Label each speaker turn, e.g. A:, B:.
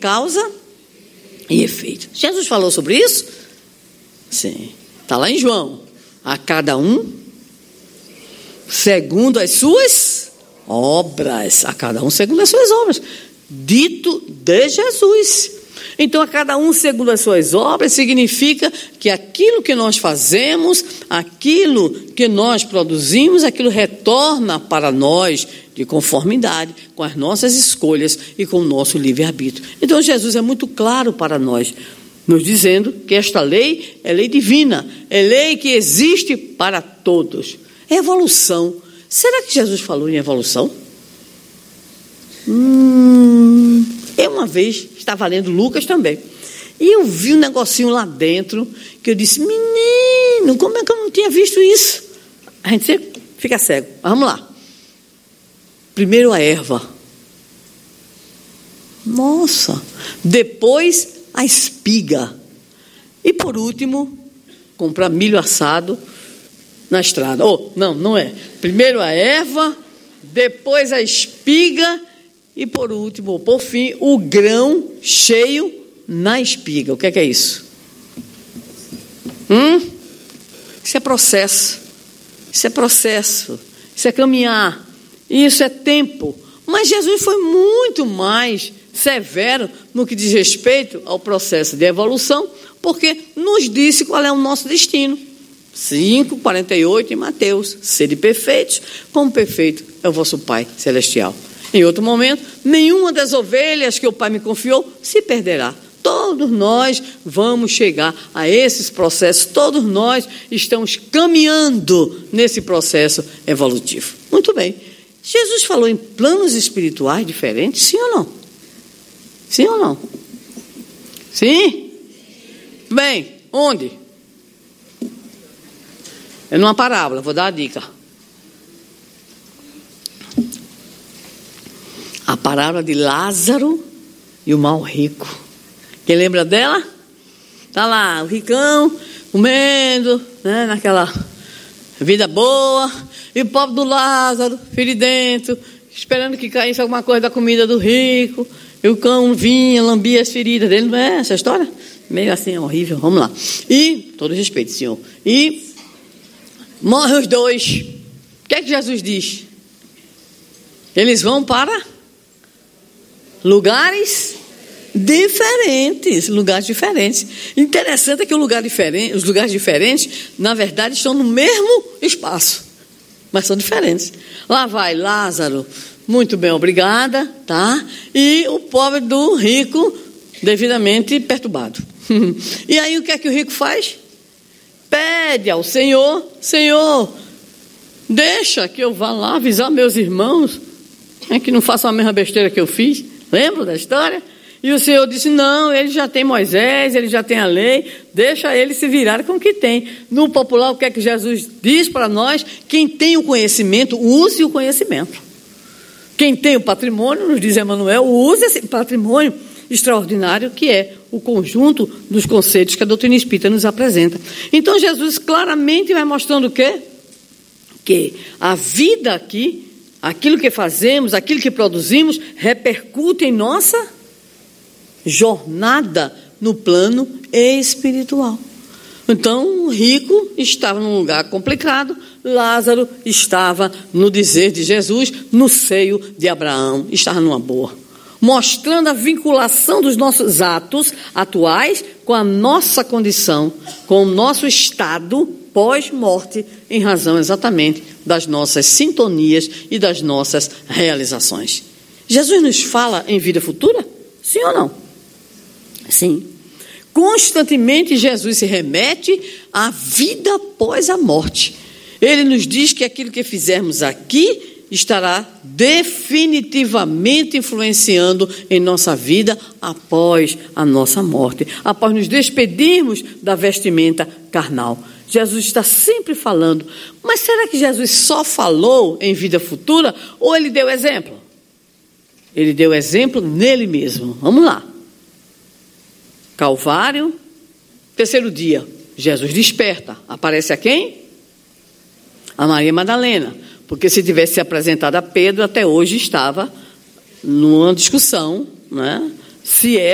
A: causa e efeito. Jesus falou sobre isso? Sim. Está lá em João. A cada um segundo as suas obras. A cada um segundo as suas obras. Dito de Jesus. Então, a cada um segundo as suas obras significa que aquilo que nós fazemos, aquilo que nós produzimos, aquilo retorna para nós de conformidade com as nossas escolhas e com o nosso livre-arbítrio. Então, Jesus é muito claro para nós, nos dizendo que esta lei é lei divina, é lei que existe para todos. É evolução. Será que Jesus falou em evolução? Eu uma vez estava lendo Lucas também, e eu vi um negocinho lá dentro, que eu disse, menino, como é que eu não tinha visto isso? A gente sempre fica cego, mas vamos lá. Primeiro a erva, nossa, depois a espiga, e por último, comprar milho assado na estrada. Não é. Primeiro a erva, depois a espiga, e por último, por fim, o grão cheio na espiga. O que é isso? Isso é processo. Isso é processo. Isso é caminhar. Isso é tempo. Mas Jesus foi muito mais severo no que diz respeito ao processo de evolução, porque nos disse qual é o nosso destino. 5:48 em Mateus. Sede perfeitos, como perfeito é o vosso Pai Celestial. Em outro momento, nenhuma das ovelhas que o Pai me confiou se perderá. Todos nós vamos chegar a esses processos, todos nós estamos caminhando nesse processo evolutivo. Muito bem. Jesus falou em planos espirituais diferentes, sim ou não? Sim ou não? Sim? Bem, onde? É numa parábola, vou dar a dica. A parábola de Lázaro e o mal rico. Quem lembra dela? Está lá, o ricão, comendo, né, naquela vida boa, e o pobre do Lázaro, feridento, esperando que caísse alguma coisa da comida do rico, e o cão vinha, lambia as feridas dele. Não é essa história? Meio assim, horrível, vamos lá. E, todo respeito, senhor, e morrem os dois. O que é que Jesus diz? Eles vão para lugares diferentes. Interessante é que os lugares diferentes, na verdade, estão no mesmo espaço, mas são diferentes. Lá vai Lázaro, muito bem, obrigada, tá? E o pobre do rico, devidamente perturbado. E aí o que é que o rico faz? Pede ao Senhor, deixa que eu vá lá avisar meus irmãos, que não façam a mesma besteira que eu fiz. Lembra da história? E o Senhor disse, não, ele já tem Moisés, ele já tem a lei, deixa ele se virar com o que tem. No popular, o que é que Jesus diz para nós? Quem tem o conhecimento, use o conhecimento. Quem tem o patrimônio, nos diz Emmanuel, use esse patrimônio extraordinário que é o conjunto dos conceitos que a doutrina espírita nos apresenta. Então, Jesus claramente vai mostrando o quê? Que a vida aqui, aquilo que fazemos, aquilo que produzimos, repercute em nossa jornada no plano espiritual. Então, o rico estava num lugar complicado, Lázaro estava, no dizer de Jesus, no seio de Abraão, estava numa boa. Mostrando a vinculação dos nossos atos atuais com a nossa condição, com o nosso estado pós-morte, em razão exatamente das nossas sintonias e das nossas realizações. Jesus nos fala em vida futura? Sim ou não? Sim. Constantemente Jesus se remete à vida após a morte. Ele nos diz que aquilo que fizermos aqui estará definitivamente influenciando em nossa vida após a nossa morte, após nos despedirmos da vestimenta carnal. Jesus está sempre falando, mas será que Jesus só falou em vida futura ou ele deu exemplo? Ele deu exemplo nele mesmo. Vamos lá. Calvário, terceiro dia, Jesus desperta. Aparece a quem? A Maria Madalena. Porque se tivesse se apresentado a Pedro, até hoje estava numa discussão, né? Se é